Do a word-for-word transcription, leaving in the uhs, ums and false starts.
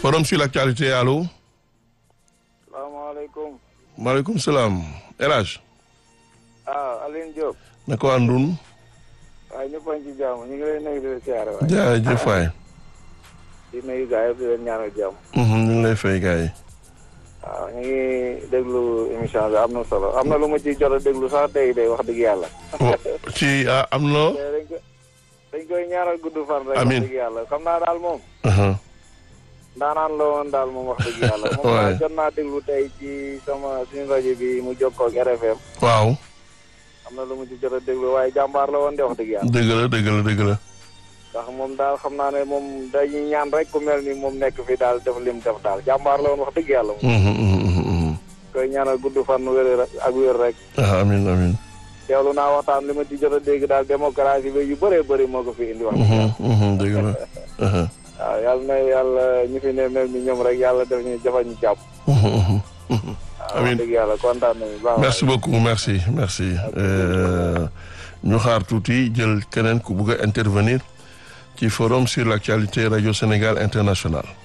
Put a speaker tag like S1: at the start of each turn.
S1: Forum sur l'actualité, allo.
S2: salaamaaleykum.
S1: maaleykum salaam. El Hadj.
S2: ah Alioune Diop.
S1: na ko àndun.
S2: waaye ñëpp a ngi ci jàmm ñu ngi lay nuyu di la siyaare waay.
S1: jaajëf waay.
S2: di nuyu gars yëpp di leen ñaanal jàmm.
S1: ñu ngi lay fay gars yi.
S2: waaw ñu ngi déglu émission bi am na solo am na lu ma ciy jot a déglu sax day day wax dëgg yàlla.
S1: ci ah am na.
S2: dañ ko dañ koy ñaanal gudd fan rek.
S1: amiin
S2: wax dëgg yàlla xam naa daal moom. ndaanaan la woon daal moom wax dëgg yàlla. moom daal jot naa déglu tey ci sama suñu rajo bi mu jokkoo ak R F M.
S1: waaw.
S2: am na lu mu ci jot a déglu waaye jàmbaar la woon de wax dëgg yàlla.
S1: dëgg la dëgg la dëgg la.
S2: ndax moom daal xam naa ne moom dañuy ñaan rek ku mel ni moom nekk fi daal def lim def daal jàmbaar la woon wax dëgg yàlla moom. koy ñaanal gudd fan wér ak wér rek.
S1: amiin amiin.
S2: teewlu naa waxtaan li ma ci jot a dégg daal démocratie bi yu bëree bëri moo ko fi indi wax.
S1: dëgg la.
S2: waaw yàlla na yàlla ñu fi ne mel ni ñoom rek yàlla def ñu jafa ñu jàpp.
S1: amiin
S2: dëgg yàlla kontaan nañu baax.
S1: merci beaucoup merci merci. ñu xaar tuuti jël keneen ku bugg a intervenir ci forum sur l'actualité Radio Sénégal International.